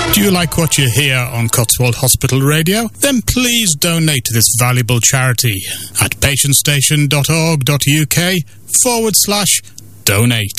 Do you like what you hear on Cotswold Hospital Radio? Then please donate to this valuable charity at patientstation.org.uk/donate.